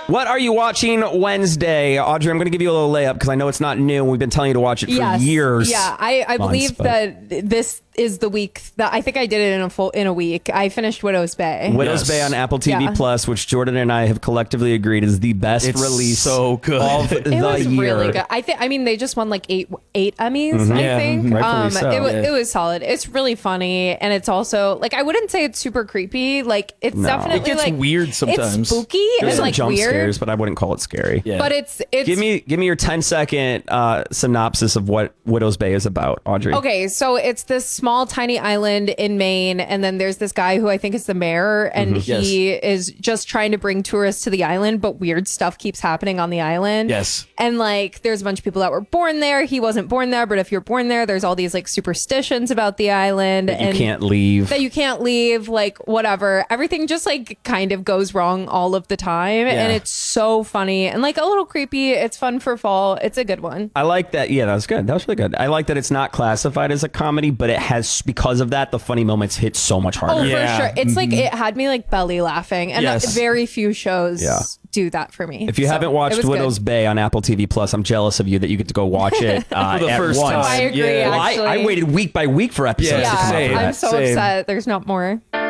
What are you watching Wednesday? Audrey, I'm going to give you a little layup because I know it's not new. We've been telling you to watch it for years. Yeah, I believe that this is the week that I think I did it in a week. I finished Widow's Bay. Widow's Bay on Apple TV Plus, which Jordan and I have collectively agreed is the best release so good. of the It was year. really good. I mean, they just won like eight Emmys. I think. rightfully so. It was solid. It's really funny, and it's also like I wouldn't say it's super creepy. Like it's definitely It gets like weird sometimes. It's spooky There's and some like jump weird. scares, but I wouldn't call it scary. Yeah. But it's Give me your 10-second synopsis of what Widow's Bay is about, Audrey. okay. So it's this small, tiny island in Maine, and then there's this guy who I think is the mayor, and he is just trying to bring tourists to the island, but weird stuff keeps happening on the island. Yes. And like, there's a bunch of people that were born there. He wasn't born there, but if you're born there, there's all these like superstitions about the island, You and can't leave. that you can't leave, like whatever. Everything just like kind of goes wrong all of the time, and it's so funny and like a little creepy. It's fun for fall. It's a good one. I like that. Yeah, that was good. That was really good. I like that it's not classified as a comedy, but it has, because of that, the funny moments hit so much harder. Oh, Yeah. for sure. It's like it had me like belly laughing, and Yes. very few shows do that for me. If you So, haven't it watched was Widow's good. Bay on Apple TV Plus, I'm jealous of you that you get to go watch it For the at first once. time. I agree. Yeah. Well, Actually, I waited week by week for episodes Yeah, to come out same. for I'm that. so Same. upset. There's not more.